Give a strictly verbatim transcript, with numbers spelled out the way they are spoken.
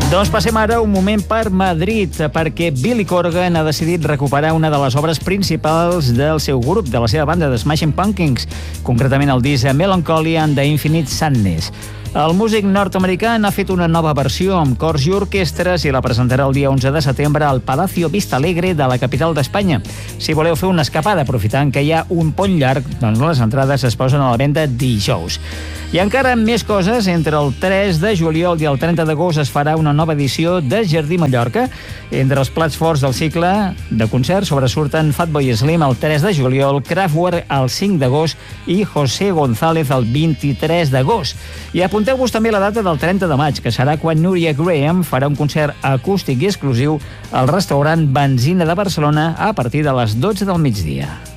Doncs passem ara un moment per Madrid, perquè Billy Corgan ha decidit recuperar una de les obres principals del seu grup, de la seva banda, de Smashing Pumpkins, concretament el disc Melancholy and the Infinite Sadness. El músic nord-americà n'ha fet una nova versió amb cors i orquestres i la presentarà el dia onze de setembre al Palacio Vista Alegre de la capital d'Espanya. Si voleu fer una escapada aprofitant que hi ha un pont llarg, doncs les entrades es posen a la venda dijous. I encara més coses, entre el tres de juliol i el trenta d'agost es farà una nova edició de Jardí Mallorca. Entre els plats forts del cicle de concerts sobresurten Fatboy Slim el tres de juliol, Kraftwerk el cinc d'agost i José González el vint-i-tres d'agost. I apunteu-vos també la data del trenta de maig, que serà quan Núria Graham farà un concert acústic i exclusiu al restaurant Benzina de Barcelona a partir de les dotze del migdia.